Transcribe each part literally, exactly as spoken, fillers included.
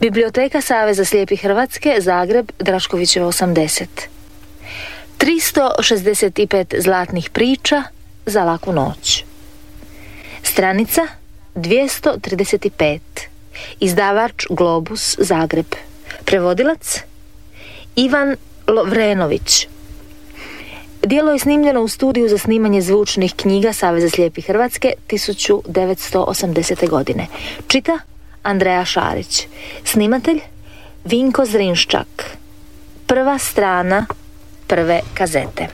Biblioteka Saveza slijepih Hrvatske, Zagreb, Draškovićeva osamdeset. tristo šezdeset pet zlatnih priča za laku noć. Stranica dvjesto trideset pet. Izdavač Globus, Zagreb. Prevodilac Ivan Lovrenović. Djelo je snimljeno u studiju za snimanje zvučnih knjiga Saveza slijepih Hrvatske tisuću devetsto osamdesete. godine. Čita Andreja Šarić. Snimatelj Vinko Zrinščak. Prva strana prve kazete.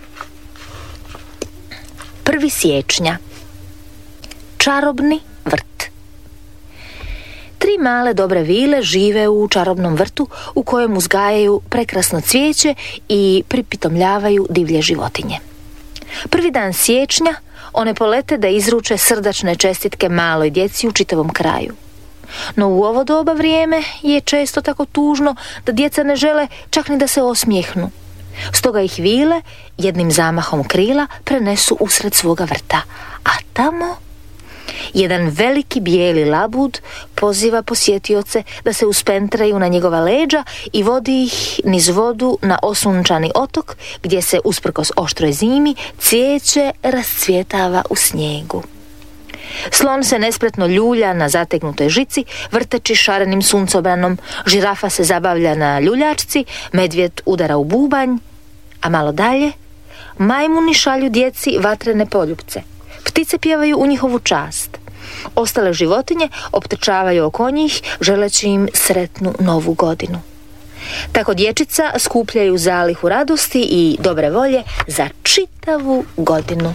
prvi siječnja. Čarobni vrt. Tri male dobre vile žive u čarobnom vrtu u kojem uzgajaju prekrasno cvijeće i pripitomljavaju divlje životinje. Prvi dan siječnja one polete da izruče srdačne čestitke maloj djeci u čitavom kraju. No u ovo doba vrijeme je često tako tužno da djeca ne žele čak ni da se osmijehnu. Stoga ih vile jednim zamahom krila prenesu usred svoga vrta, a tamo jedan veliki bijeli labud poziva posjetioce da se uspentraju na njegova leđa i vodi ih niz vodu na osunčani otok gdje se usprkos oštroj zimi cvijeće rascvjetava u snijegu. Slon se nespretno ljulja na zategnutoj žici, vrteći šarenim suncobranom, žirafa se zabavlja na ljuljačci, medvjed udara u bubanj, a malo dalje majmuni šalju djeci vatrene poljupce. Ptice pjevaju u njihovu čast. Ostale životinje optrčavaju oko njih, želeći im sretnu novu godinu. Tako dječica skupljaju zalihu radosti i dobre volje za čitavu godinu.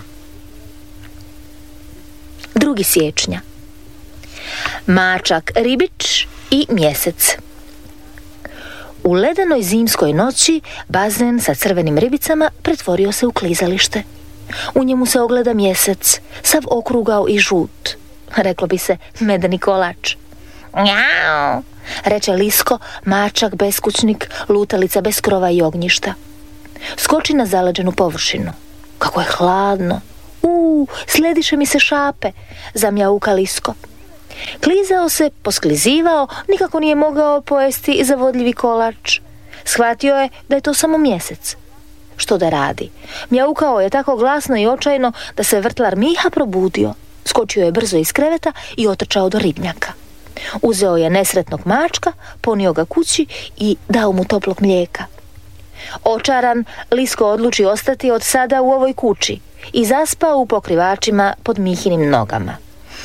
drugi siječnja. Mačak Ribić i mjesec. U ledenoj zimskoj noći bazen sa crvenim ribicama pretvorio se u klizalište. U njemu se ogleda mjesec, sav okrugao i žut. Reklo bi se medeni kolač. Njau, reče Lisko, mačak beskućnik, lutalica bez krova i ognjišta. Skoči na zaleđenu površinu. Kako je hladno. U, slediše mi se šape, zamjauka Lisko. Klizao se, posklizivao, nikako nije mogao pojesti zavodljivi kolač. Shvatio je da je to samo mjesec. Što da radi? Mjaukao je tako glasno i očajno da se vrtlar Miha probudio. Skočio je brzo iz kreveta i otrčao do ribnjaka. Uzeo je nesretnog mačka, ponio ga kući i dao mu toplog mlijeka. Očaran, Lisko odluči ostati od sada u ovoj kući i zaspao u pokrivačima pod Mihinim nogama.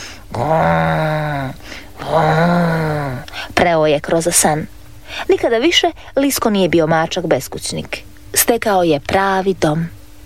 Preo je kroz san. Nikada više Lisko nije bio mačak beskućnik. Stekao je pravi dom.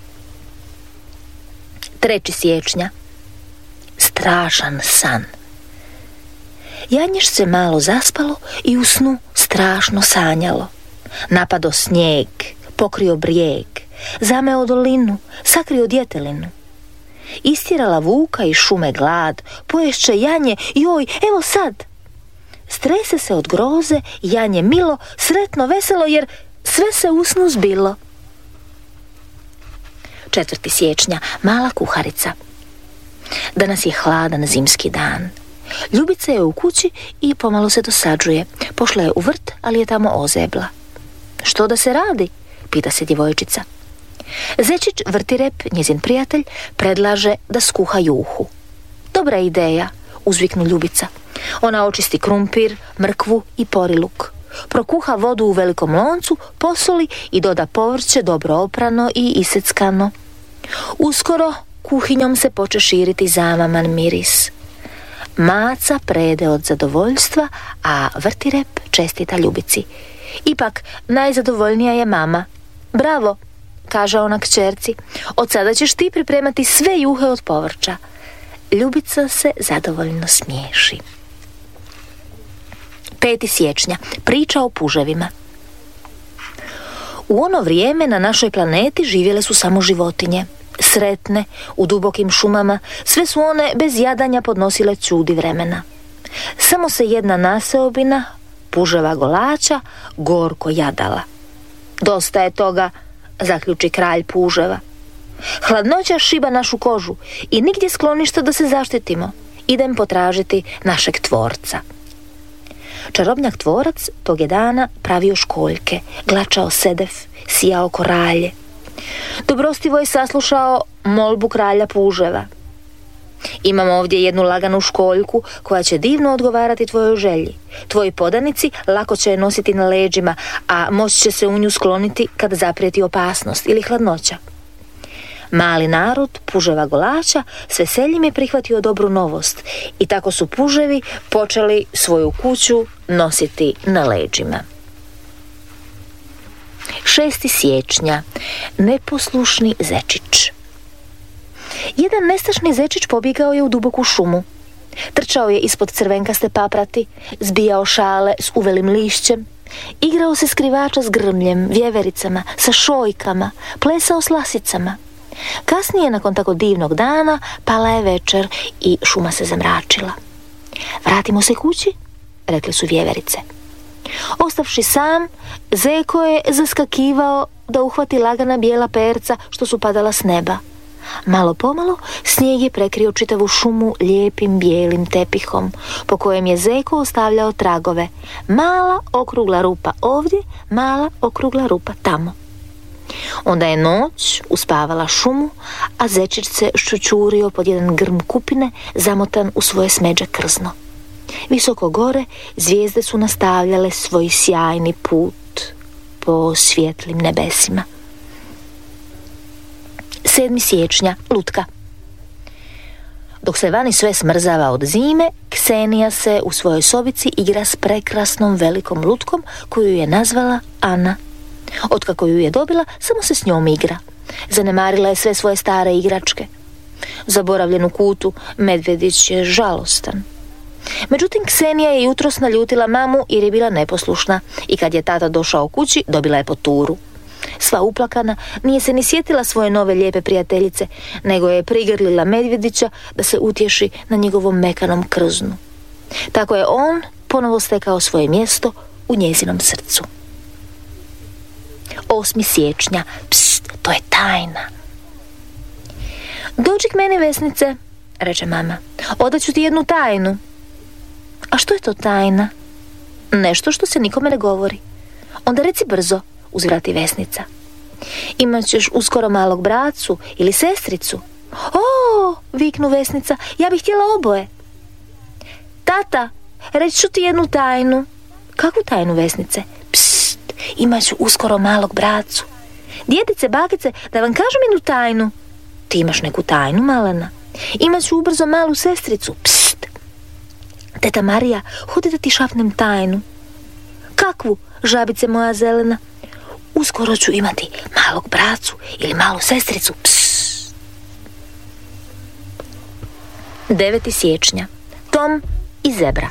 treći siječnja. Strašan san. Janješ se malo zaspalo i u snu strašno sanjalo. Napado snijeg, pokrio brijeg, zameo dolinu, sakrio djetelinu. Istjerala vuka i šume glad, poješće Janje, joj, evo sad. Strese se od groze, Janje milo, sretno, veselo, jer sve se u snu zbilo. četvrti siječnja. Mala kuharica. Danas je hladan zimski dan. Ljubica je u kući i pomalo se dosađuje. Pošla je u vrt, ali je tamo ozebla. Što da se radi? Pita se djevojčica. Zečić Vrtirep, njezin prijatelj, predlaže da skuha juhu. Dobra ideja, uzviknu Ljubica. Ona očisti krumpir, mrkvu i poriluk. Prokuha vodu u velikom loncu, posoli i doda povrće dobro oprano i iseckano. Uskoro kuhinjom se poče širiti zamaman miris. Maca prede od zadovoljstva, a Vrtirep čestita Ljubici. Ipak, najzadovoljnija je mama. Bravo, kaže ona kćerci, od sada ćeš ti pripremati sve juhe od povrća. Ljubica se zadovoljno smiješi. peti siječnja. Priča o puževima. U ono vrijeme na našoj planeti živjele su samo životinje. Sretne, u dubokim šumama, sve su one bez jadanja podnosile čudi vremena. Samo se jedna naseobina, puževa golača, gorko jadala. Dosta je toga, zaključi kralj puževa. Hladnoća šiba našu kožu i nigdje skloništa da se zaštitimo. Idem potražiti našeg tvorca. Čarobnjak tvorac tog je dana pravio školjke, glačao sedef, sijao koralje. Dobrostivoj je saslušao molbu kralja puževa. Imam ovdje jednu laganu školjku koja će divno odgovarati tvojoj želji. Tvoji podanici lako će je nositi na leđima, a moći će se u nju skloniti kad zaprijeti opasnost ili hladnoća. Mali narod puževa golača s veseljem je prihvatio dobru novost i tako su puževi počeli svoju kuću nositi na leđima. šesti siječnja. Neposlušni zečić. Jedan nestašni zečić pobjegao je u duboku šumu. Trčao je ispod crvenkaste paprati, zbijao šale s uvelim lišćem, igrao se skrivača s grmljem, vjevericama, sa šojkama, plesao s lasicama. Kasnije, nakon tako divnog dana, pala je večer i šuma se zamračila. Vratimo se kući, rekli su vjeverice. Ostavši sam, zeko je zaskakivao da uhvati lagana bijela perca što su padala s neba. Malo pomalo snijeg je prekrio čitavu šumu lijepim bijelim tepihom, po kojem je zeko ostavljao tragove. Mala okrugla rupa ovdje, mala okrugla rupa tamo. Onda je noć uspavala šumu, a zečić se ščučurio pod jedan grm kupine, zamotan u svoje smeđe krzno. Visoko gore zvijezde su nastavljale svoj sjajni put po svjetlim nebesima. sedmi siječnja. Lutka. Dok se vani sve smrzava od zime, Ksenija se u svojoj sobici igra s prekrasnom velikom lutkom koju je nazvala Ana. Otkako ju je dobila, samo se s njom igra. Zanemarila je sve svoje stare igračke. Zaboravljen u kutu, medvjedić je žalostan. Međutim, Ksenija je jutros naljutila mamu jer je bila neposlušna i kad je tata došao kući, dobila je poturu. Sva uplakana, nije se ni sjetila svoje nove lijepe prijateljice, nego je prigrlila medvjedića da se utješi na njegovom mekanom krznu. Tako je on ponovo stekao svoje mjesto u njezinom srcu. osmi siječnja. Pst, to je tajna. Dođi k meni, Vesnice, reče mama. Odaću ti jednu tajnu. A što je to tajna? Nešto što se nikome ne govori. Onda reci brzo, uzvrati Vesnica. Imat ćeš uskoro malog bracu ili sestricu. O, viknu Vesnica, ja bih htjela oboje. Tata, reći ću ti jednu tajnu. Kakvu tajnu, Vesnice? Psst, imat ću uskoro malog bracu. Djedice, bakice, da vam kažem jednu tajnu. Ti imaš neku tajnu, malena? Imat ću ubrzo malu sestricu. Psst. Teta Marija, hodi da ti šapnem tajnu. Kakvu, žabice moja zelena? Uskoro ću imati malog bracu ili malu sestricu. Psst. deveti siječnja. Tom i zebra.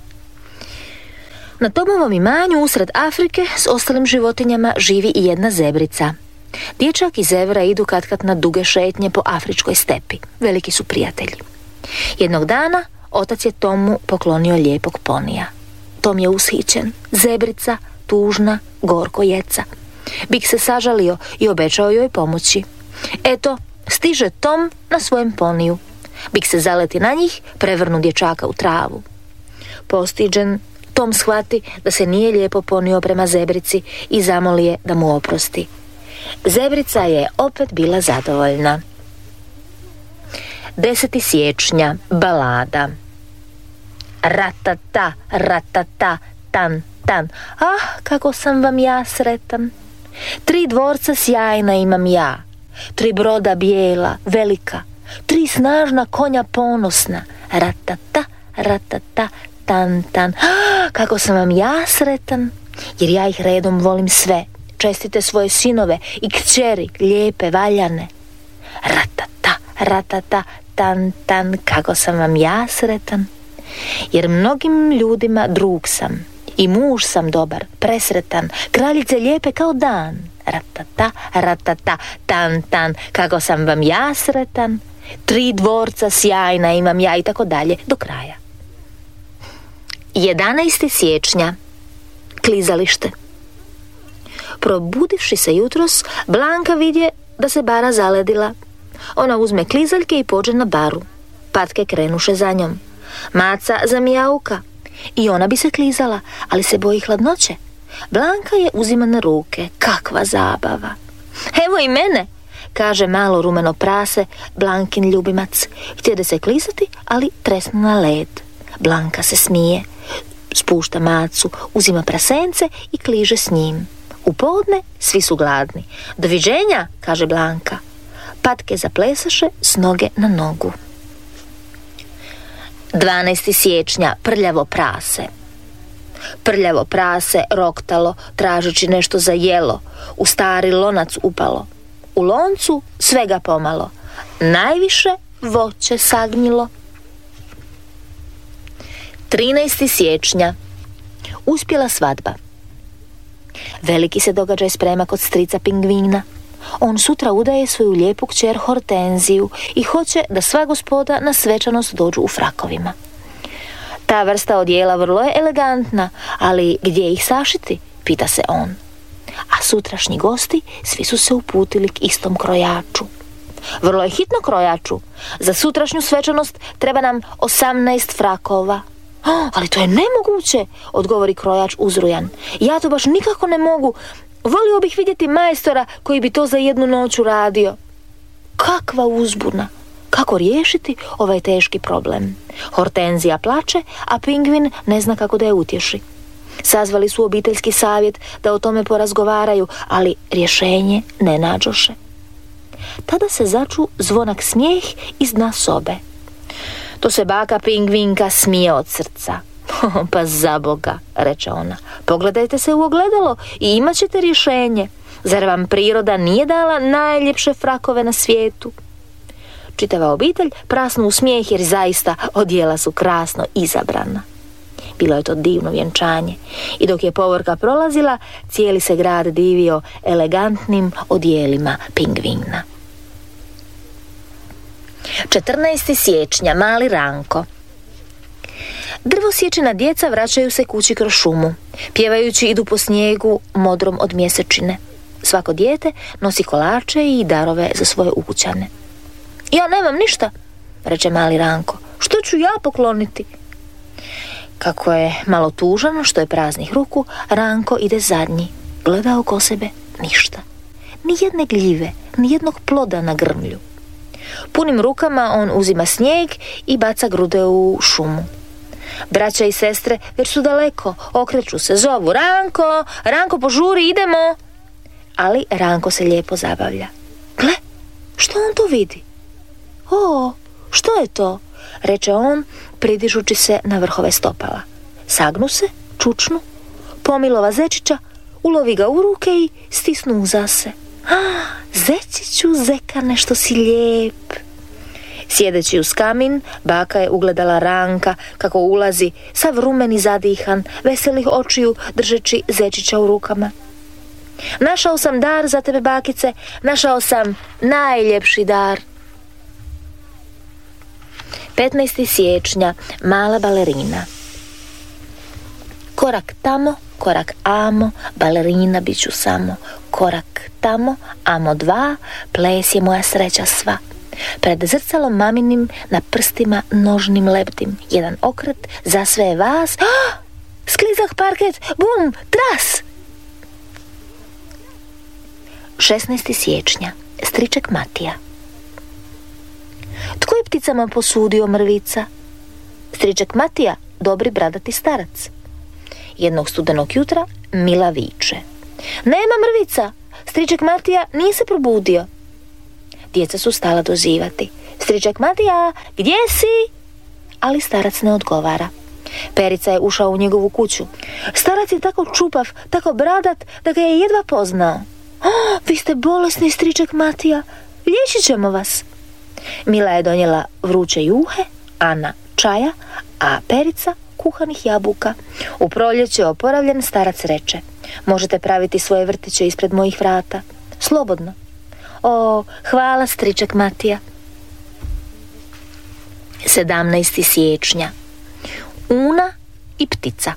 Na Tomovom imanju usred Afrike s ostalim životinjama živi i jedna zebrica. Dječak i zebra idu katkad na duge šetnje po afričkoj stepi. Veliki su prijatelji. Jednog dana otac je Tomu poklonio lijepog ponija. Tom je ushićen. Zebrica, tužna, gorko jeca. Bik se sažalio i obećao joj pomoći. Eto, stiže Tom na svojem poniju. Bik se zaleti na njih, prevrnu dječaka u travu. Postiđen, Tom shvati da se nije lijepo ponio prema zebrici i zamoli je da mu oprosti. Zebrica je opet bila zadovoljna. deseti siječnja. Balada. Ratata, ratata, tan, tan. Ah, kako sam vam ja sretan. Tri dvorca sjajna imam ja. Tri broda bijela, velika. Tri snažna konja ponosna. Ratata, ratata, tan, tan. Ah, kako sam vam ja sretan. Jer ja ih redom volim sve. Čestite svoje sinove i kćeri, lijepe, valjane. Ratata, ratata, tan, tan, kako sam vam ja sretan. Jer mnogim ljudima drug sam i muž sam dobar, presretan, kraljice lijepe kao dan. Ratata, ratata, tan, tan, kako sam vam ja sretan. Tri dvorca sjajna imam ja i tako dalje do kraja. jedanaesti siječnja. Klizalište. Probudivši se jutros, Blanka vidje da se bara zaledila. Ona uzme klizaljke i pođe na baru. Patke krenuše za njom. Maca zamijauka. I ona bi se klizala, ali se boji hladnoće. Blanka je uzima na ruke. Kakva zabava! Evo i mene, kaže malo rumeno prase, Blankin ljubimac. Htjede se klizati, ali tresnu na led. Blanka se smije, spušta macu, uzima prasence i kliže s njim. U podne svi su gladni. Doviđenja, kaže Blanka. Patke zaplesaše s noge na nogu. dvanaestog siječnja, prljavo prase. Prljavo prase roktalo, tražeći nešto za jelo. U stari lonac upalo. U loncu svega pomalo. Najviše voće sagnilo. trinaestog siječnja. Uspjela svadba. Veliki se događaj sprema kod strica Pingvina. On sutra udaje svoju lijepu kćer Hortenziju i hoće da sva gospoda na svečanost dođu u frakovima. Ta vrsta odjela vrlo je elegantna, ali gdje ih sašiti, pita se on. A sutrašnji gosti svi su se uputili k istom krojaču. Vrlo je hitno, krojaču. Za sutrašnju svečanost treba nam osamnaest frakova. Oh, ali to je nemoguće, odgovori krojač uzrujan. Ja to baš nikako ne mogu. Volio bih vidjeti majstora koji bi to za jednu noć uradio. Kakva uzbuna! Kako riješiti ovaj teški problem? Hortenzija plače, a Pingvin ne zna kako da je utješi. Sazvali su obiteljski savjet da o tome porazgovaraju, ali rješenje ne nađoše. Tada se začu zvonak smijeh iz dna sobe. To se baka Pingvinka smije od srca. Pa za Boga, reče ona, pogledajte se u ogledalo i imat ćete rješenje. Zar vam priroda nije dala najljepše frakove na svijetu? Čitava obitelj prasnu u smijeh jer zaista odjela su krasno izabrana. Bilo je to divno vjenčanje i dok je povorka prolazila, cijeli se grad divio elegantnim odjelima Pingvina. četrnaestog siječnja, mali Ranko. Drvosječina djeca vraćaju se kući kroz šumu. Pjevajući idu po snijegu modrom od mjesečine. Svako dijete nosi kolače i darove za svoje ukućane. Ja nemam ništa, reče mali Ranko. Što ću ja pokloniti? Kako je malo tužan što je praznih ruku, Ranko ide zadnji. Gleda oko sebe, ništa. Ni jedne gljive, ni jednog ploda na grmlju. Punim rukama on uzima snijeg i baca grude u šumu. Braća i sestre već su daleko, okreću se, zovu: Ranko, Ranko, požuri, idemo. Ali Ranko se lijepo zabavlja. Gle, što on to vidi? O, što je to? Reče on, pridižući se na vrhove stopala. Sagnu se, čučnu, pomilova zečića, ulovi ga u ruke i stisnu uza se. Ah, zečiću, zekane, što si lijep. Sjedeći uz kamin, baka je ugledala Ranka kako ulazi, sav rumen i zadihan, veselih očiju, držeći zečića u rukama. Našao sam dar za tebe, bakice, našao sam najljepši dar. petnaestog siječnja, mala balerina. Korak tamo, korak amo, balerina bit ću samo. Korak tamo, amo dva, ples je moja sreća sva. Pred zrcalom maminim, na prstima nožnim lebdim. Jedan okret, za sve vas. Oh! Sklizak parket, bum, tras! šesnaestog siječnja, striček Matija. Tko je pticama posudio mrvica? Striček Matija, dobri bradati starac. Jednog studenog jutra Mila viče: nema mrvica, striček Matija nije se probudio. Djeca su stala dozivati: striček Matija, gdje si? Ali starac ne odgovara. Perica je ušao u njegovu kuću. Starac je tako čupav, tako bradat da ga je jedva poznao. Oh, vi ste bolesni, striček Matija, liječit ćemo vas. Mila je donijela vruće juhe, Ana čaja, a Perica kuhanih jabuka. U proljeće oporavljen starac reče: možete praviti svoje vrtiće ispred mojih vrata. Slobodno. O, hvala, striček Matija. sedamnaestog siječnja. Una i ptica.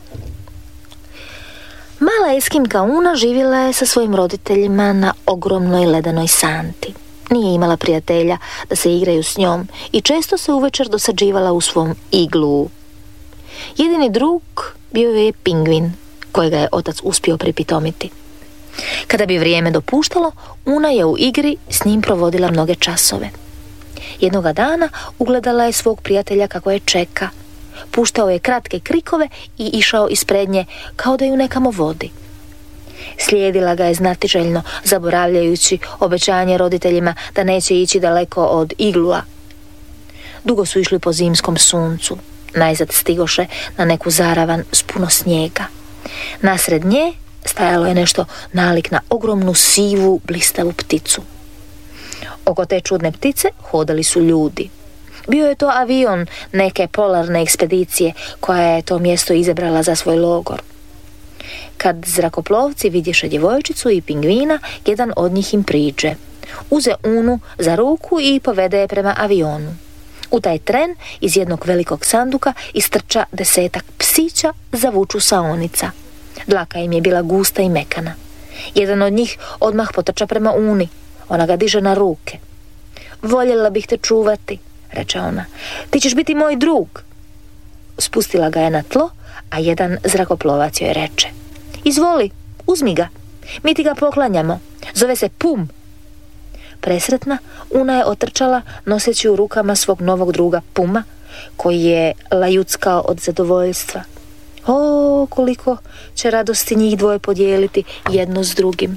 Mala Eskinka Una živjela je sa svojim roditeljima na ogromnoj ledenoj santi. Nije imala prijatelja da se igraju s njom i često se uvečer dosađivala u svom iglu. Jedini drug bio je pingvin, kojega je otac uspio pripitomiti. Kada bi vrijeme dopuštalo, Una je u igri s njim provodila mnoge časove. Jednoga dana ugledala je svog prijatelja kako je čeka. Puštao je kratke krikove i išao ispred nje kao da ju nekamo vodi. Slijedila ga je znatiželjno, zaboravljajući obećanje roditeljima da neće ići daleko od iglua. Dugo su išli po zimskom suncu. Najzad stigoše na neku zaravan s puno snijega. Nasred nje stajalo je nešto nalik na ogromnu sivu blistavu pticu. Oko te čudne ptice hodali su ljudi. Bio je to avion neke polarne ekspedicije koja je to mjesto izabrala za svoj logor. Kad zrakoplovci vidješe djevojčicu i pingvina, jedan od njih im priđe. Uze Unu za ruku i povede je prema avionu. U taj tren iz jednog velikog sanduka istrča desetak psića zavuču saonica. Dlaka im je bila gusta i mekana. Jedan od njih odmah potrča prema Uni. Ona ga diže na ruke. Voljela bih te čuvati, reče ona. Ti ćeš biti moj drug. Spustila ga je na tlo, a jedan zrakoplovac joj reče. Izvoli, uzmi ga. Mi ti ga poklanjamo. Zove se Pum. Presretna, Una je otrčala noseći u rukama svog novog druga Puma, koji je lajuckao od zadovoljstva. O, koliko će radosti njih dvoje podijeliti jedno s drugim.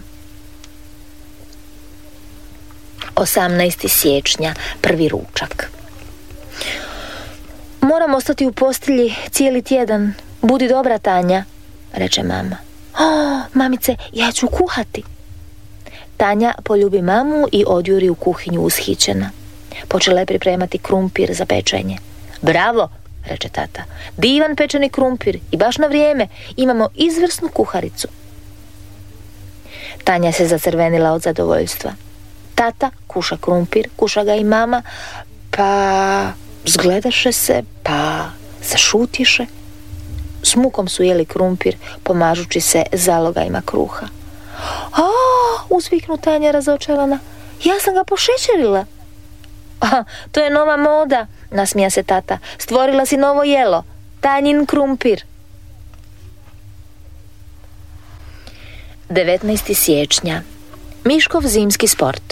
osamnaesti siječnja, prvi ručak. Moram ostati u postelji cijeli tjedan. Budi dobra, Tanja, reče mama. O, mamice, ja ću kuhati. Tanja poljubi mamu i odjuri u kuhinju ushićena. Počela je pripremati krumpir za pečenje. Bravo, reče tata. Divan pečeni krumpir i baš na vrijeme. Imamo izvrsnu kuharicu. Tanja se zacrvenila od zadovoljstva. Tata kuša krumpir, kuša ga i mama, pa zgledaše se, pa zašutješe. S mukom su jeli krumpir, pomažući se zalogajima kruha. A, uzviknu Tanja razočarana. Ja sam ga pošećerila. A, to je nova moda, nasmija se tata. Stvorila si novo jelo, Tanjin krumpir. devetnaesti siječnja. Miškov zimski sport.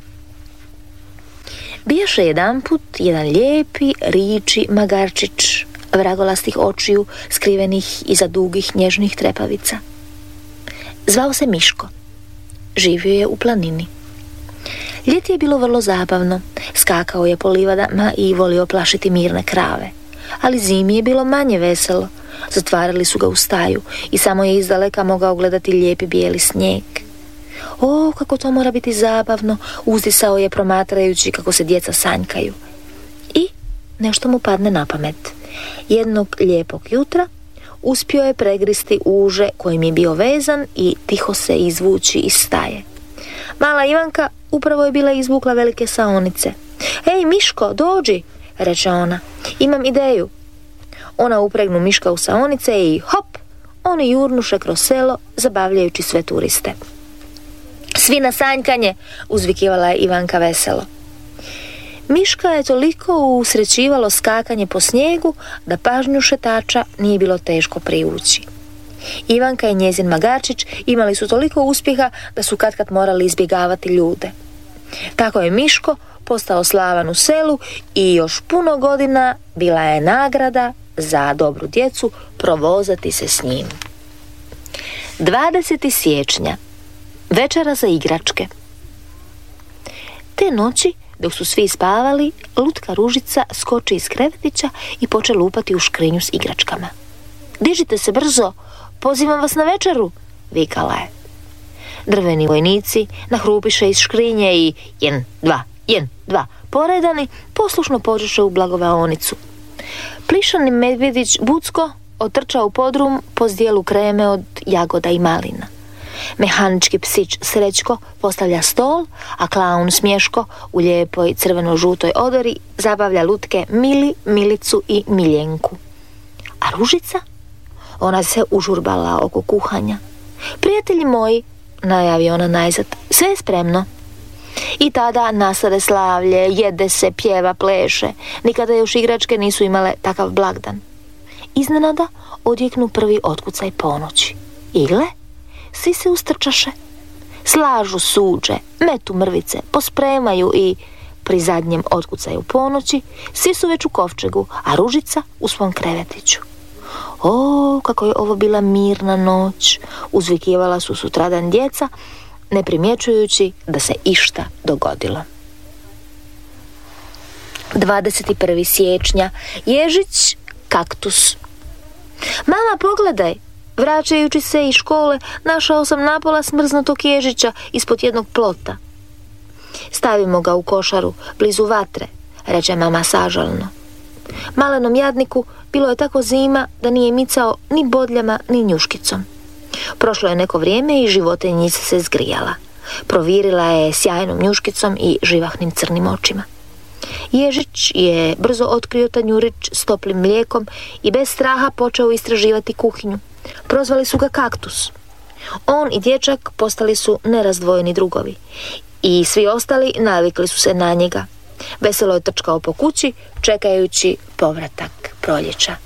Bijaše jedanput jedan lijepi, riči magarčić, vragolastih očiju, skrivenih iza dugih nježnih trepavica. Zvao se Miško. Živio je u planini. Ljeti je bilo vrlo zabavno. Skakao je po livadama i volio plašiti mirne krave. Ali zimi je bilo manje veselo. Zatvarali su ga u staju i samo je izdaleka mogao gledati lijepi bijeli snijeg. O, kako to mora biti zabavno, uzdisao je promatrajući kako se djeca sanjkaju. I nešto mu padne na pamet. Jednog lijepog jutra uspio je pregristi uže kojim je bio vezan i tiho se izvući iz staje. Mala Ivanka upravo je bila izvukla velike saonice. Ej, Miško, dođi, reče ona. Imam ideju. Ona upregnu Miška u saonice i hop, oni jurnuše kroz selo, zabavljajući sve turiste. Svi na sanjkanje, uzvikivala je Ivanka veselo. Miška je toliko usrećivalo skakanje po snijegu da pažnju šetača nije bilo teško privući. Ivanka i njezin magarčić imali su toliko uspjeha da su katkad morali izbjegavati ljude. Tako je Miško postao slavan u selu i još puno godina bila je nagrada za dobru djecu provozati se s njim. dvadesetog siječnja. Večera za igračke. Te noći, dok su svi spavali, lutka Ružica skoči iz krevetića i poče lupati u škrinju s igračkama. Dižite se brzo, pozivam vas na večeru, vikala je. Drveni vojnici nahrupiše iz škrinje i jen, dva, jen, dva, poredani, poslušno pođeše u blagovaonicu. Plišani medvjedić Bucko otrčao u podrum po zdjelu kreme od jagoda i malina. Mehanički psić Srećko postavlja stol, a klaun Smješko u lijepoj crveno-žutoj odori zabavlja lutke Mili, Milicu i Miljenku. A Ružica? Ona se užurbala oko kuhanja. Prijatelji moji, najavi ona najzad, sve je spremno. I tada nasade slavlje, jede se, pjeva, pleše. Nikada još igračke nisu imale takav blagdan. iznenada odjeknu prvi otkucaj ponoći. I gle, svi se ustrčaše, slažu suđe, metu mrvice, pospremaju i pri zadnjem otkucaju ponoći svi su već u kovčegu, a Ružica u svom krevetiću. O, kako je ovo bila mirna noć, uzvikivala su sutradan djeca, ne primjećujući da se išta dogodilo. dvadeset prvog siječnja. Ježić, kaktus. Mama, pogledaj, vraćajući se iz škole, našao sam napola smrznutog ježića ispod jednog plota. Stavimo ga u košaru, blizu vatre, reče mama sažalno. Malenom jadniku bilo je tako zima da nije micao ni bodljama ni njuškicom. Prošlo je neko vrijeme i životinjica se zgrijala. Provirila je sjajnom njuškicom i živahnim crnim očima. Ježić je brzo otkrio tanjurić s toplim mlijekom i bez straha počeo istraživati kuhinju. Prozvali su ga kaktus. On i dječak postali su nerazdvojeni drugovi i svi ostali navikli su se na njega. Veselo je trčkao po kući, čekajući povratak proljeća.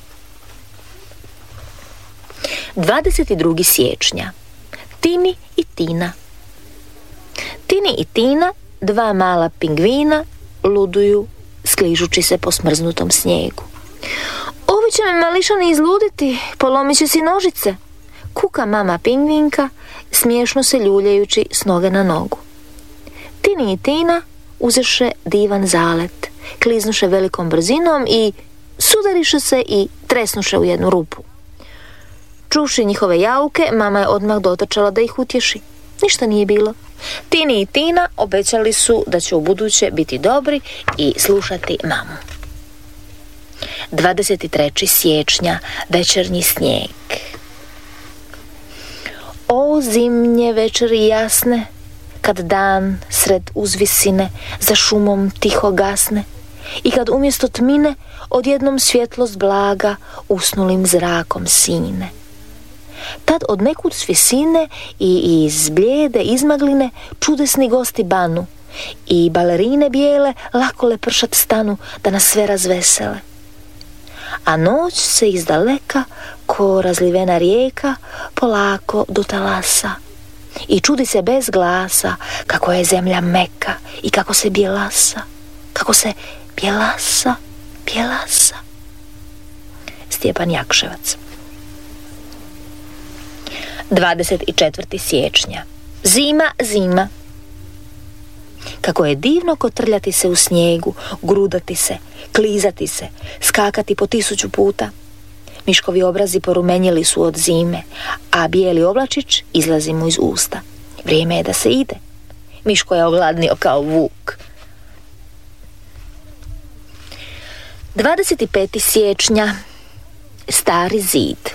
dvadeset drugog siječnja. Tini i Tina. Tini i Tina, dva mala pingvina, luduju, skližući se po smrznutom snijegu. Ovi će me mališani izluditi, polomit će si nožice, kuka mama pingvinka, smiješno se ljuljajući s noge na nogu. Tini i Tina uzeše divan zalet, kliznuše velikom brzinom i sudariše se i tresnuše u jednu rupu. Čuvši njihove jauke, mama je odmah dotrčala da ih utješi. Ništa nije bilo. Tini i Tina obećali su da će u buduće biti dobri i slušati mamu. dvadeset trećeg siječnja. Večernji snijeg. O zimnje večeri jasne, kad dan sred uzvisine za šumom tiho gasne i kad umjesto tmine odjednom svjetlost blaga usnulim zrakom sine. Tad od nekud s visine i iz blijede izmagline čudesni gosti banu i balerine bijele lako lepršat stanu da nas sve razvesele. A noć se izdaleka ko razlivena rijeka polako do talasa i čudi se bez glasa kako je zemlja meka i kako se bjelasa, kako se bjelasa, bjelasa. Stjepan Jakševac. dvadeset četvrtog siječnja. Zima, zima. Kako je divno kotrljati se u snijegu, grudati se, klizati se, skakati po tisuću puta. Miškovi obrazi porumenjili su od zime, a bijeli oblačić izlazi mu iz usta. Vrijeme je da se ide. Miško je ogladnio kao vuk. dvadeset petog siječnja. Stari zid.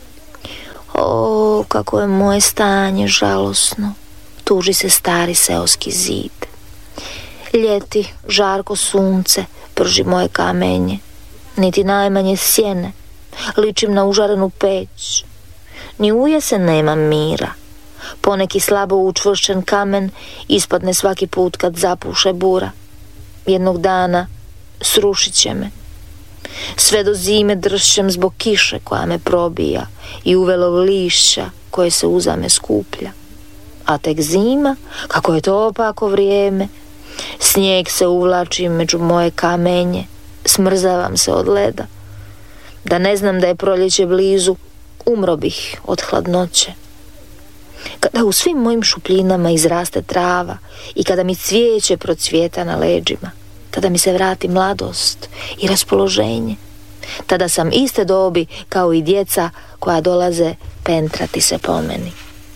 O, kako je moje stanje žalosno, tuži se stari seoski zid. Ljeti, žarko sunce prži moje kamenje, niti najmanje sjene, ličim na užarenu peć. Ni u jesen nema mira, poneki slabo učvršćen kamen ispadne svaki put kad zapuše bura. Jednog dana srušit će me. Sve do zime dršćem zbog kiše koja me probija i uvelog lišća koje se uzame skuplja. A tek zima, kako je to opako vrijeme, snijeg se uvlači među moje kamenje, smrzavam se od leda. Da ne znam da je proljeće blizu, umro bih od hladnoće. Kada u svim mojim šupljinama izraste trava i kada mi cvijeće procvijeta na leđima, tada mi se vrati mladost i raspoloženje. Tada sam iste dobi kao i djeca koja dolaze pentrati se po meni.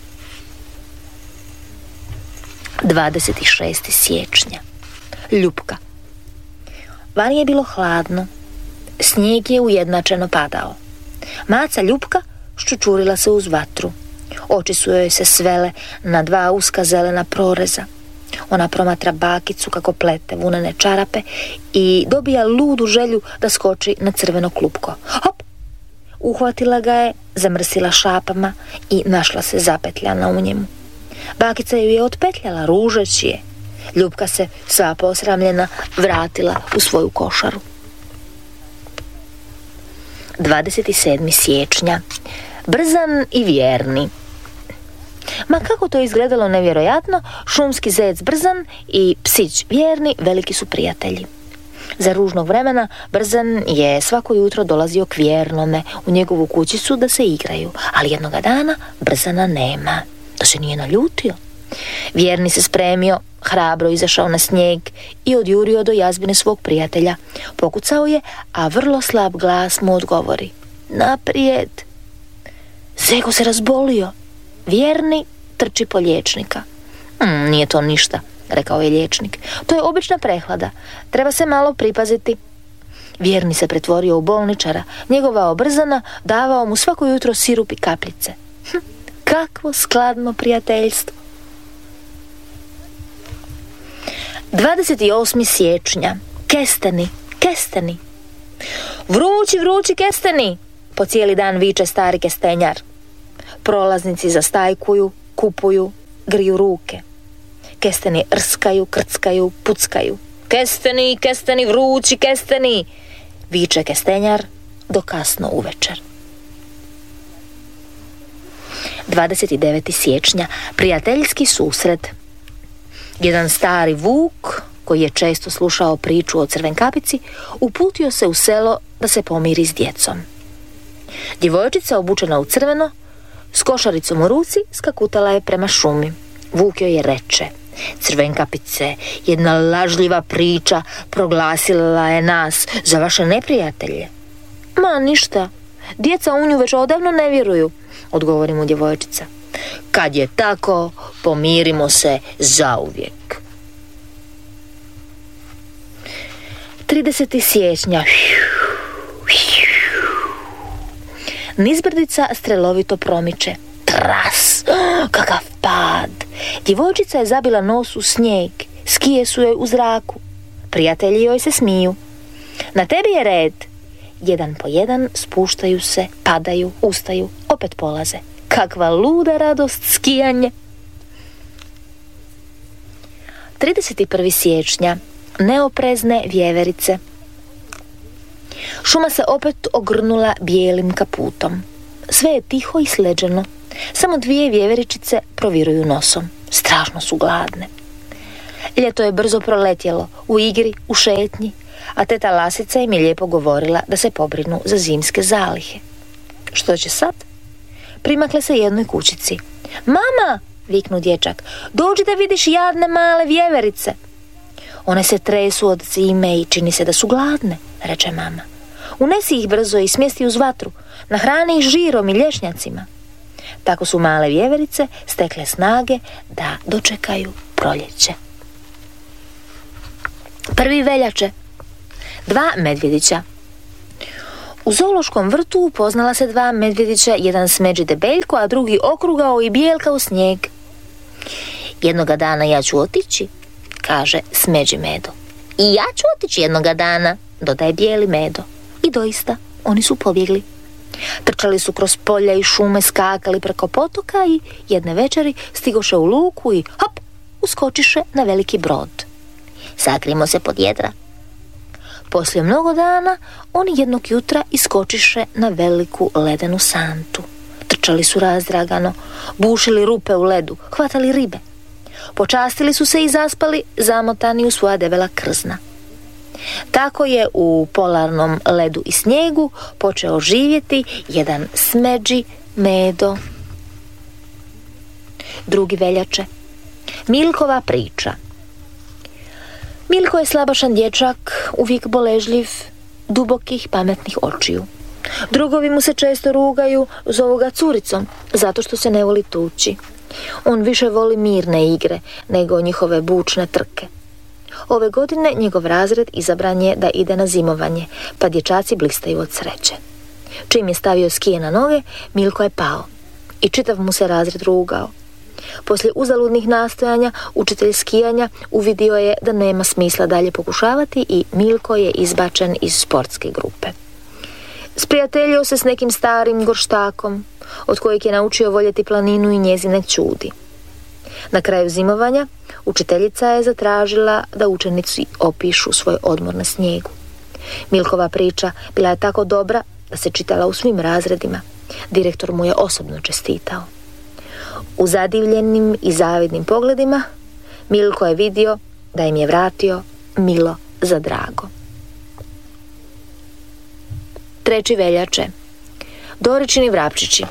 dvadeset šestog siječnja. Ljupka. Vani je bilo hladno. Snijeg je ujednačeno padao. Maca Ljupka ščučurila se uz vatru. Oči su joj se svele na dva uska zelena proreza. Ona promatra bakicu kako plete vunene čarape i dobija ludu želju da skoči na crveno klupko. Hop! Uhvatila ga je, zamrsila šapama i našla se zapetljana u njemu. Bakica ju je otpetljala ružeći je. Ljupka se, sva posramljena, vratila u svoju košaru. dvadeset sedmog siječnja. Brzan i vjerni. Ma kako to izgledalo nevjerojatno, šumski zec Brzan i psić Vjerni veliki su prijatelji. Za ružnog vremena Brzan je svako jutro dolazio k Vjernome u njegovu kućicu da se igraju, ali jednoga dana Brzana nema, da se nije naljutio. Vjerni se spremio, hrabro izašao na snijeg i odjurio do jazbine svog prijatelja. Pokucao je, a vrlo slab glas mu odgovori: naprijed. Zeko se razbolio. Vjerni trči po liječnika. Mm, nije to ništa, rekao je liječnik. To je obična prehlada. Treba se malo pripaziti. Vjerni se pretvorio u bolničara, njegovao Brzana, davao mu svako jutro sirup i kapljice. Hm, kakvo skladno prijateljstvo. dvadeset osmog siječnja. Kesteni, kesteni. Vrući, vrući kesteni, po cijeli dan viče stari kestenjar. Prolaznici zastajkuju, kupuju, griju ruke. Kesteni rskaju, krckaju, puckaju. Kesteni, kesteni, vrući kesteni, viče kestenjar do kasno uvečer. dvadeset devetog siječnja. Prijateljski susret. Jedan stari vuk, koji je često slušao priču o Crvenkapici, uputio se u selo da se pomiri s djecom. Djevojčica obučena u crveno, s košaricom u ruci, skakutala je prema šumi. Vuk joj je reče: Crvenkapice, jedna lažljiva priča proglasila je nas za vaše neprijatelje. Ma ništa, djeca u nju već odavno ne vjeruju, odgovori mu djevojčica. Kad je tako, pomirimo se zauvijek. tridesetog siječnja. Nizbrdica strelovito promiče. Tras! Kakav pad! Djevojčica je zabila nos u snijeg. Skije su joj u zraku. Prijatelji joj se smiju. Na tebi je red. Jedan po jedan spuštaju se, padaju, ustaju, opet polaze. Kakva luda radost skijanje! trideset prvog siječnja. Neoprezne vjeverice. Šuma se opet ogrnula bijelim kaputom. Sve je tiho i sleđeno. Samo dvije vjeveričice proviruju nosom. Strašno su gladne. Ljeto je brzo proletjelo, u igri, u šetnji, a teta Lasica im je lijepo govorila da se pobrinu za zimske zalihe. Što će sad? Primakle se jednoj kućici. Mama, viknu dječak, dođi da vidiš jadne male vjeverice. One se tresu od zime i čini se da su gladne, reče mama. Unesi ih brzo i smjesti uz vatru, nahrani ih žirom i lješnjacima. Tako su male vjeverice stekle snage da dočekaju proljeće. Prvi veljače. Dva medvjedića. U zoološkom vrtu upoznala se dva medvjedića, jedan smeđi debeljko, a drugi okrugao i bijel kao snijeg. Jednoga dana ja ću otići, kaže smeđi Medo. I ja ću otići jednoga dana, dodaje bijeli Medo. I doista, oni su pobjegli. Trčali su kroz polja i šume, skakali preko potoka i jedne večeri stigoše u luku i hop, uskočiše na veliki brod. Sakrimo se pod jedra. Poslije mnogo dana, oni jednog jutra iskočiše na veliku ledenu santu. Trčali su razdragano, bušili rupe u ledu, hvatali ribe. Počastili su se i zaspali, zamotani u svoja debela krzna. Tako je u polarnom ledu i snijegu počeo živjeti jedan smeđi Medo. Drugi veljače. Milkova priča. Milko je slabašan dječak, uvijek boležljiv, dubokih pametnih očiju. Drugovi mu se često rugaju, zovu ga curicom, zato što se ne voli tući. On više voli mirne igre nego njihove bučne trke. Ove godine njegov razred izabran je da ide na zimovanje, pa dječaci blistaju od sreće. Čim je stavio skije na noge, Milko je pao i čitav mu se razred rugao. Poslije uzaludnih nastojanja, učitelj skijanja uvidio je da nema smisla dalje pokušavati i Milko je izbačen iz sportske grupe. Sprijateljio se s nekim starim gorštakom, od kojeg je naučio voljeti planinu i njezine čudi. Na kraju zimovanja, učiteljica je zatražila da učenici opišu svoj odmor na snijegu. Milkova priča bila je tako dobra da se čitala u svim razredima. Direktor mu je osobno čestitao. U zadivljenim i zavidnim pogledima Milko je vidio da im je vratio milo za drago. treći veljače. Doričini vrapčići.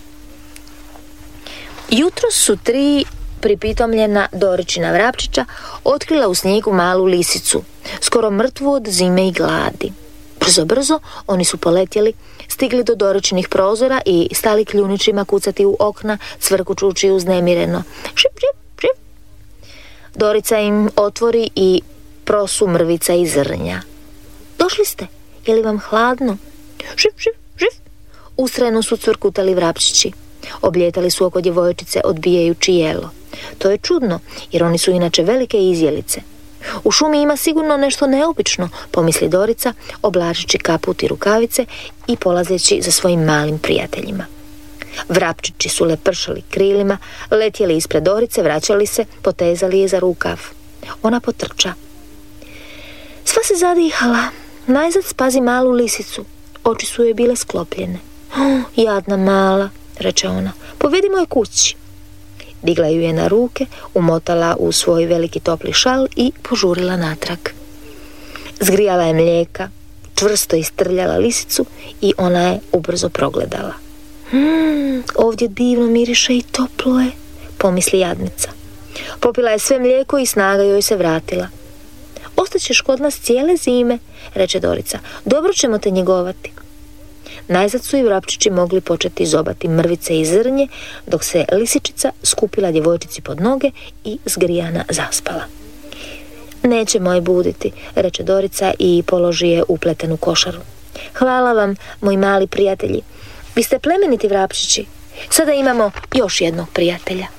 Jutros su tri pripitomljena Doričina vrapčića otkrila u snijegu malu lisicu, skoro mrtvu od zime i gladi. Brzo, brzo oni su poletjeli, stigli do Doričinih prozora i stali kljuničima kucati u okna, cvrkučući uznemireno. Šip, šip, šip. Dorica im otvori i prosu mrvica i zrnja. Došli ste, je li vam hladno? Šip, šip, šip. Ustrajno su cvrkutali vrapčići. Obljetali su oko djevojčice odbijajući jelo. To je čudno, jer oni su inače velike izjelice. U šumi ima sigurno nešto neobično, pomisli Dorica, oblačeći kaput i rukavice i polazeći za svojim malim prijateljima. Vrapčići su lepršali krilima, letjeli ispred Dorice, vraćali se, potezali je za rukav. Ona potrča. Sva se zadihala, najzad spazi malu lisicu. Oči su joj bile sklopljene. Oh, jadna mala, reče ona, povedimo je kući. Digla ju je na ruke, umotala u svoj veliki topli šal i požurila natrag. Zgrijala je mlijeka, čvrsto istrljala lisicu i ona je ubrzo progledala. Hmm, ovdje divno miriše i toplo je, pomisli jadnica. Popila je sve mlijeko i snaga joj se vratila. Ostaćeš kod nas cijele zime, reče Dorica, dobro ćemo te njegovati. Najzad su i vrapčići mogli početi zobati mrvice i zrnje, dok se lisičica skupila djevojčici pod noge i zgrijana zaspala. Neće moj buditi, reče Dorica i položi je upletenu košaru. Hvala vam, moji mali prijatelji. Vi ste plemeniti vrapčići. Sada imamo još jednog prijatelja.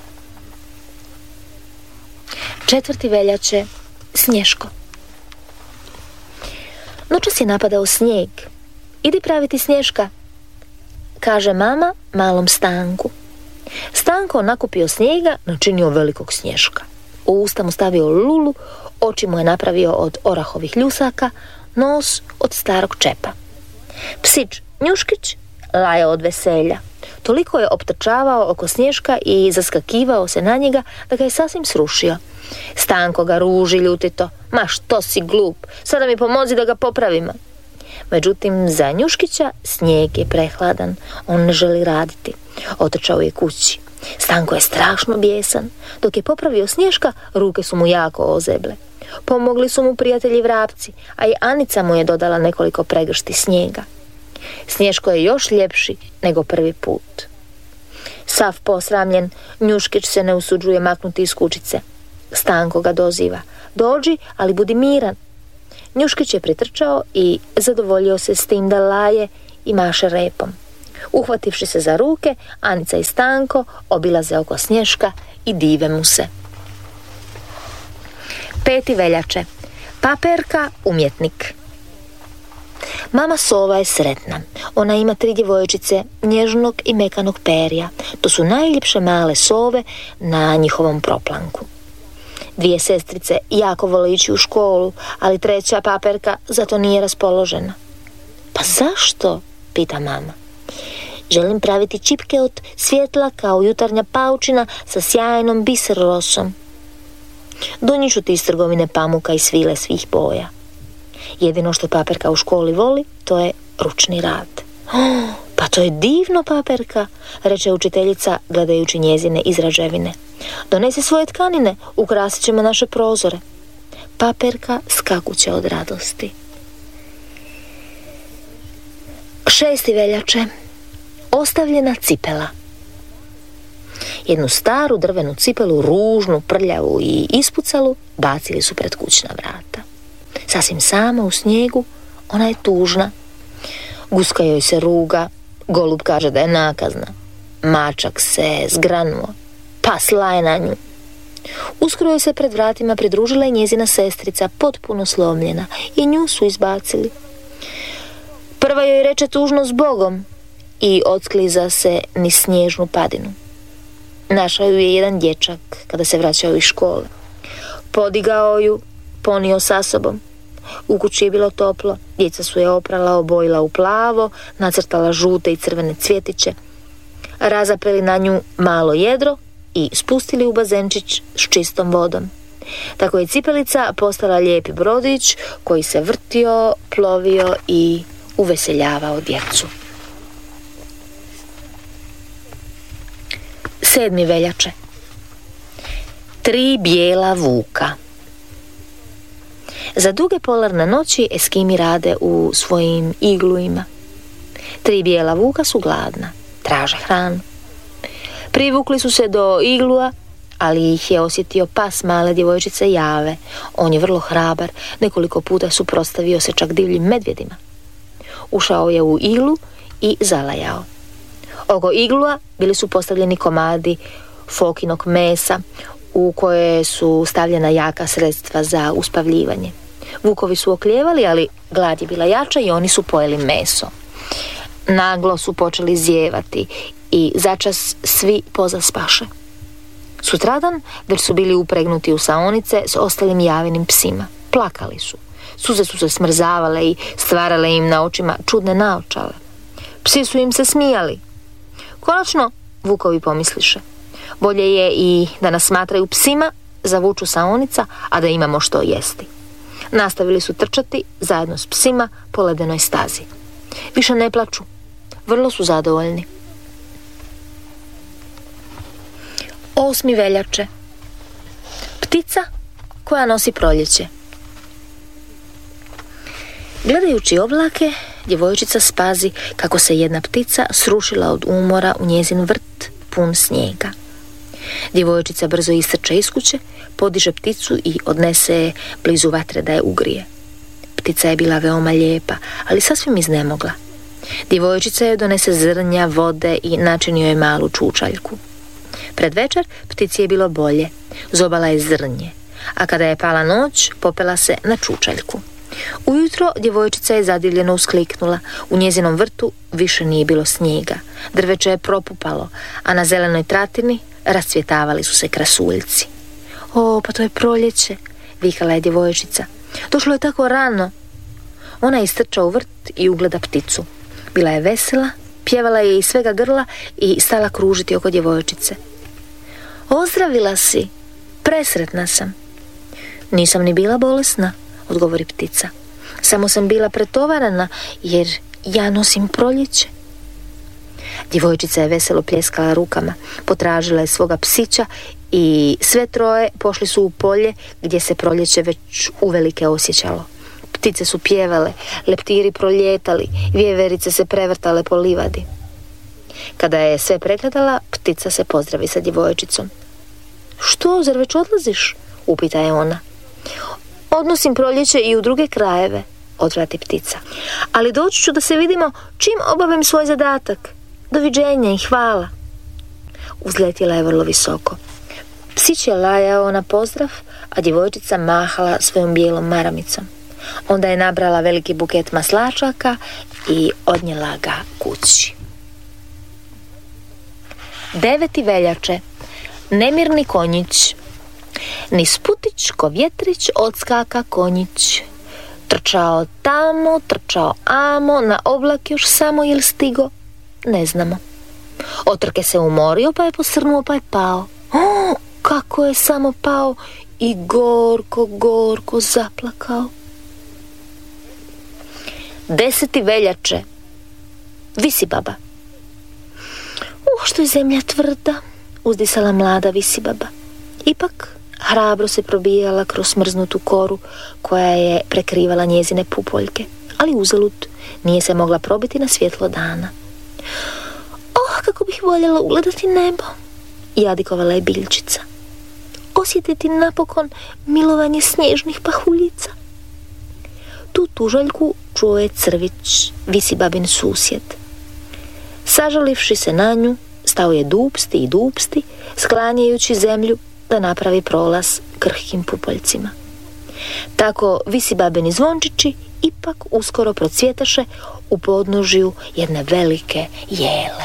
četvrti veljače. Snješko. Noćas je napadao snijeg. Idi praviti Snješka, kaže mama malom Stanku. Stanko nakupio snijega, načinio velikog Snješka. U usta mu stavio lulu, oči mu je napravio od orahovih ljusaka, nos od starog čepa. Psić Njuškić lajao od veselja. Toliko je optrčavao oko Snješka i zaskakivao se na njega da ga je sasvim srušio. Stanko ga ruži ljutito. Ma što si glup, sada mi pomozi da ga popravimo. Međutim, za Njuškića snijeg je prehladan, on ne želi raditi. Otrčao je kući. Stanko je strašno bijesan. Dok je popravio Snješka, ruke su mu jako ozeble. Pomogli su mu prijatelji vrapci, a i Anica mu je dodala nekoliko pregršti snijega. Snješko je još ljepši nego prvi put. Sav posramljen, Njuškić se ne usuđuje maknuti iz kućice. Stanko ga doziva. Dođi, ali budi miran. Njuškić je pritrčao i zadovoljio se s tim da laje i maše repom. Uhvativši se za ruke, Anica i Stanko obilaze oko Snješka i dive mu se. peti veljače. Paperka umjetnik. Mama sova je sretna. Ona ima tri djevojčice nježnog i mekanog perja. To su najljepše male sove na njihovom proplanku. Dvije sestrice jako vole ići u školu, ali treća Paperka zato nije raspoložena. Pa zašto? Pita mama. Želim praviti čipke od svjetla kao jutarnja paučina sa sjajnom biser rosom. Doniću ti iz trgovine pamuka i svile svih boja. Jedino što Paperka u školi voli, to je ručni rad. Oh, pa to je divno, Paperka, reče učiteljica gledajući njezine izrađevine. Donesi svoje tkanine, ukrasit ćemo naše prozore. Paperka skakuće od radosti. šesti veljače. Ostavljena cipela. Jednu staru drvenu cipelu, ružnu, prljavu i ispucalu, bacili su pred kućna vrata. Sasvim sama u snijegu, ona je tužna. Guska joj se ruga, golub kaže da je nakazna. Mačak se zgranuo, pas laje na nju. Uskoro joj se pred vratima pridružila i njezina sestrica, potpuno slomljena, i nju su izbacili. Prva joj reče tužno zbogom i odskliza se niz snježnu padinu. Našao ju je jedan dječak kada se vraćao iz škole. Podigao ju, ponio sa sobom. U kući je bilo toplo, djeca su je oprala, obojila u plavo, nacrtala žute i crvene cvjetiće, razapeli na nju malo jedro i spustili u bazenčić s čistom vodom. Tako je cipelica postala lijepi brodić koji se vrtio, plovio i uveseljavao djecu. Sedmi veljače. Tri bijela vuka. Za duge polarne noći Eskimi rade u svojim igluima. Tri bijela vuka su gladna, traže hranu. Privukli su se do iglua, ali ih je osjetio pas male djevojčice Jave. On je vrlo hrabar, nekoliko puta suprotstavio se čak divljim medvjedima. Ušao je u iglu i zalajao. Oko iglua bili su postavljeni komadi fokinog mesa u koje su stavljena jaka sredstva za uspavljivanje. Vukovi su oklijevali, ali glad je bila jača i oni su pojeli meso. Naglo su počeli zijevati i začas svi pozaspaše. Sutradan već su bili upregnuti u saonice s ostalim Javinim psima. Plakali su. Suze su se smrzavale i stvarale im na očima čudne naočale. Psi su im se smijali. Konačno, vukovi pomisliše, bolje je i da nas smatraju psima, zavuču saonica, a da imamo što jesti. Nastavili su trčati zajedno s psima po ledenoj stazi. Više ne plaču, vrlo su zadovoljni. Osmi veljače. Ptica koja nosi proljeće. Gledajući oblake, djevojčica spazi kako se jedna ptica srušila od umora u njezin vrt pun snijega. Djevojčica brzo istrče iz kuće, podiže pticu i odnese je blizu vatre da je ugrije. Ptica je bila veoma lijepa, ali sasvim iznemogla. Djevojčica joj donese zrnja, vode i načinio je malu čučaljku. Pred večer ptici je bilo bolje, zobala je zrnje, a kada je pala noć, popela se na čučaljku. Ujutro djevojčica je zadivljeno uskliknula. U njezinom vrtu više nije bilo snijega. Drveće je propupalo, a na zelenoj tratini rascvjetavali su se krasuljci. O, pa to je proljeće, vikala je djevojčica. Došlo je tako rano. Ona istrča u vrt i ugleda pticu. Bila je vesela, pjevala je iz svega grla i stala kružiti oko djevojčice. Ozdravila si, presretna sam. Nisam ni bila bolesna, odgovori ptica. Samo sam bila pretovarana jer ja nosim proljeće. Djevojčica je veselo pljeskala rukama, potražila je svoga psića i sve troje pošli su u polje gdje se proljeće već uvelike osjećalo. Ptice su pjevale, leptiri proljetali, vjeverice se prevrtale po livadi. Kada je sve pregledala, ptica se pozdravi sa djevojčicom. Što, zar već odlaziš? Upita je ona. Odnosim proljeće i u druge krajeve, odvrati ptica. Ali doći ću da se vidimo čim obavim svoj zadatak. Doviđenja i hvala. Uzletjela je vrlo visoko. Psić je lajao na pozdrav, a djevojčica mahala svojom bijelom maramicom. Onda je nabrala veliki buket maslačaka i odnijela ga kući. Deveti veljače. Nemirni konjić. Niz putić ko vjetrić odskaka konjić. Trčao tamo, trčao amo, na oblak još samo jel stigo, ne znamo. Od trke se umorio, pa je posrnuo, pa je pao. O, kako je samo pao i gorko, gorko zaplakao. Deseti veljače. Visibaba. Uh, što je zemlja tvrda, uzdisala mlada Visibaba. Ipak hrabro se probijala kroz smrznutu koru koja je prekrivala njezine pupoljke, ali uzalud, nije se mogla probiti na svjetlo dana. Oh, kako bih voljela ugledati nebo, jadikovala je biljčica. Osjetiti napokon milovanje snježnih pahuljica. Tu tužaljku čuo je Crvić, Visibabin susjed. Sažalivši se na nju, stao je dupsti i dupsti, sklanjajući zemlju da napravi prolaz krhkim pupoljcima. Tako Visibabini zvončići ipak uskoro procvjetaše u podnožju jedne velike jele.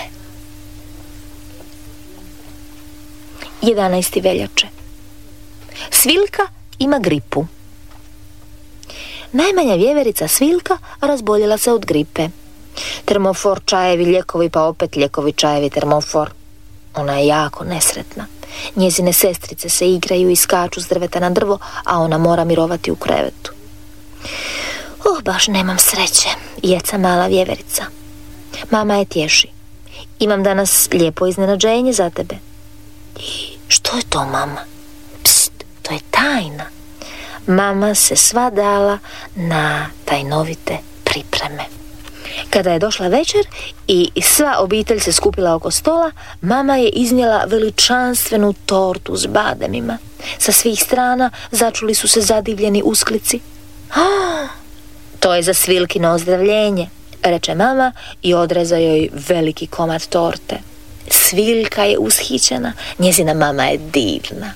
Jedanaesti veljače. Sviljka ima gripu. najmanja vjeverica Svilka razboljela se od gripe. Termofor, čajevi, lijekovi, pa opet lijekovi, čajevi, termofor. Ona je jako nesretna. Njezine sestrice se igraju i skaču s drveta na drvo, a ona mora mirovati u krevetu. Oh, baš nemam sreće, jeca mala vjeverica. Mama je tješi. Imam danas lijepo iznenađenje za tebe. I što je to, mama? Pst, to je tajna. Mama se sva dala na tajnovite pripreme. Kada je došla večer i sva obitelj se skupila oko stola, mama je iznijela veličanstvenu tortu s bademima. Sa svih strana začuli su se zadivljeni usklici. Oh, to je za Svilkino ozdravljenje, reče mama i odreza joj veliki komad torte. Svilka je ushićena, njezina mama je divna.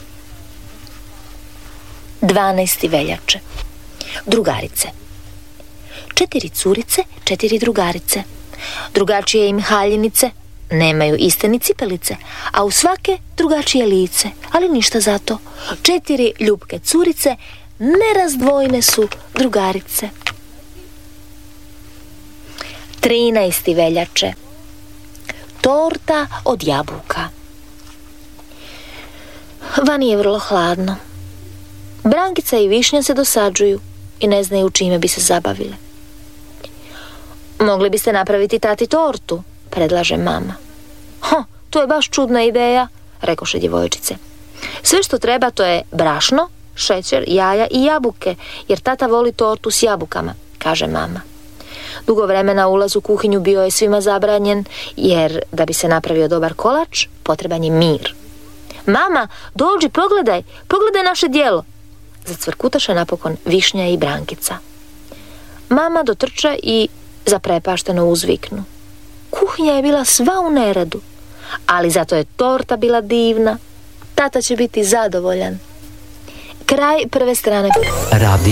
dvanaesti veljače. Drugarice. Četiri curice, četiri drugarice. Drugačije im haljinice, nemaju iste ni cipelice, a u svake drugačije lice, ali ništa zato. Četiri ljubke curice, nerazdvojne su drugarice. trinaesti veljače. Torta od jabuka. Vani je vrlo hladno. Brankica i Višnja se dosađuju i ne znaju čime bi se zabavile. Mogli biste napraviti tati tortu, predlaže mama. Ha, to je baš čudna ideja, rekoše djevojčice. Sve što treba to je brašno, šećer, jaja i jabuke, jer tata voli tortu s jabukama, kaže mama. Dugo vremena ulaz u kuhinju bio je svima zabranjen, jer da bi se napravio dobar kolač, potreban je mir. Mama, dođi, pogledaj, pogledaj naše djelo, zacvrkutaše napokon Višnja i Brankica. Mama dotrča i zaprepašteno uzviknu. Kuhinja je bila sva u neredu, ali zato je torta bila divna. Tata će biti zadovoljan. Kraj prve strane. Radio